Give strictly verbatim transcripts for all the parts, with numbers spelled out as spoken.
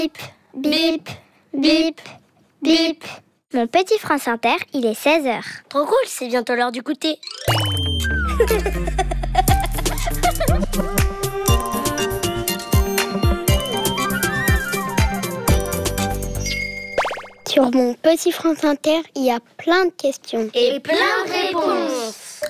Bip, bip, bip, bip. Mon petit France Inter, il est seize heures. Trop cool, c'est bientôt l'heure du goûter. Sur mon petit France Inter, il y a plein de questions. Et plein de réponses.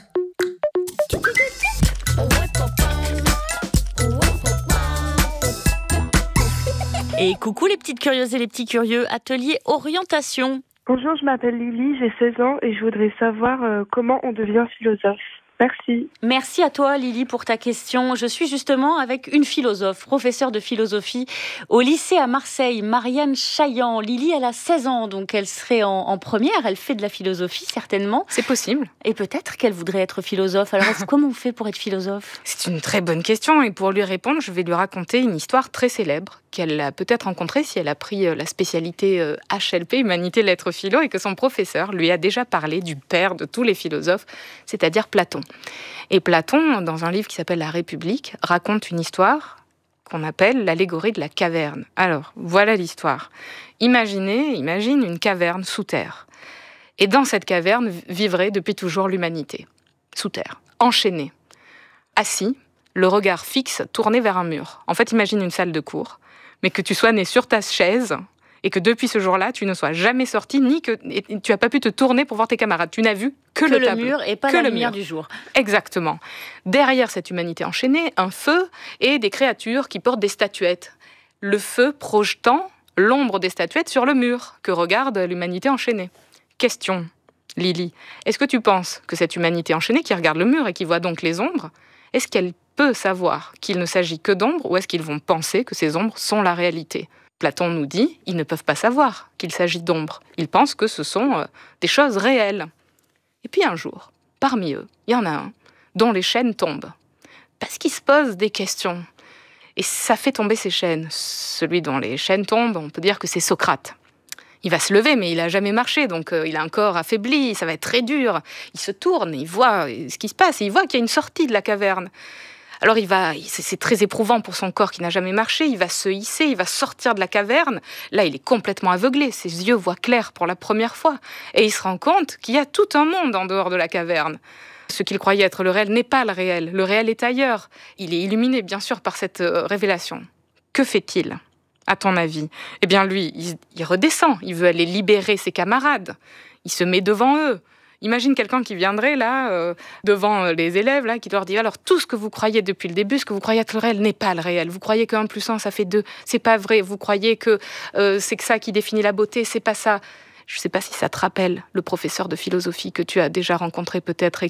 Et coucou les petites curieuses et les petits curieux, atelier orientation. Bonjour, je m'appelle Lily, j'ai seize ans et je voudrais savoir euh, comment on devient philosophe. Merci. Merci à toi Lily pour ta question. Je suis justement avec une philosophe, professeure de philosophie au lycée à Marseille, Marianne Chaillan. Lily, elle a seize ans, donc elle serait en, en première, elle fait de la philosophie certainement. C'est possible. Et peut-être qu'elle voudrait être philosophe. Alors comment on fait pour être philosophe ? C'est une très bonne question et pour lui répondre, je vais lui raconter une histoire très célèbre qu'elle a peut-être rencontrée si elle a pris la spécialité H L P, Humanité, Lettres, Philo, et que son professeur lui a déjà parlé du père de tous les philosophes, c'est-à-dire Platon. Et Platon, dans un livre qui s'appelle La République, raconte une histoire qu'on appelle l'allégorie de la caverne. Alors, voilà l'histoire. Imaginez, imagine une caverne sous terre. Et dans cette caverne vivrait depuis toujours l'humanité, sous terre, enchaînée, assis, le regard fixe, tourné vers un mur. En fait, imagine une salle de cours, mais que tu sois né sur ta chaise et que depuis ce jour-là, tu ne sois jamais sorti, ni que et tu n'as pas pu te tourner pour voir tes camarades. Tu n'as vu que, que le, le tableau, mur et pas que la le lumière mur. du jour. Exactement. Derrière cette humanité enchaînée, un feu et des créatures qui portent des statuettes. Le feu projetant l'ombre des statuettes sur le mur que regarde l'humanité enchaînée. Question, Lily, est-ce que tu penses que cette humanité enchaînée qui regarde le mur et qui voit donc les ombres, est-ce qu'elle peut savoir qu'il ne s'agit que d'ombres ou est-ce qu'ils vont penser que ces ombres sont la réalité ? Platon nous dit, ils ne peuvent pas savoir qu'il s'agit d'ombres. Ils pensent que ce sont euh, des choses réelles. Et puis un jour, parmi eux, il y en a un dont les chaînes tombent. Parce qu'il se pose des questions. Et ça fait tomber ses chaînes. Celui dont les chaînes tombent, on peut dire que c'est Socrate. Il va se lever, mais il n'a jamais marché, donc euh, il a un corps affaibli, ça va être très dur. Il se tourne, il voit ce qui se passe, et il voit qu'il y a une sortie de la caverne. Alors il va, c'est très éprouvant pour son corps qui n'a jamais marché, il va se hisser, il va sortir de la caverne. Là, il est complètement aveuglé, ses yeux voient clair pour la première fois. Et il se rend compte qu'il y a tout un monde en dehors de la caverne. Ce qu'il croyait être le réel n'est pas le réel, le réel est ailleurs. Il est illuminé, bien sûr, par cette révélation. Que fait-il, à ton avis ? Eh bien lui, il, il redescend, il veut aller libérer ses camarades. Il se met devant eux. Imagine quelqu'un qui viendrait là, euh, devant les élèves, là, qui leur dit « Alors, tout ce que vous croyez depuis le début, ce que vous croyez être le réel n'est pas le réel. Vous croyez que un plus un, ça fait deux. C'est pas vrai. Vous croyez que euh, c'est que ça qui définit la beauté. C'est pas ça. » Je ne sais pas si ça te rappelle le professeur de philosophie que tu as déjà rencontré peut-être et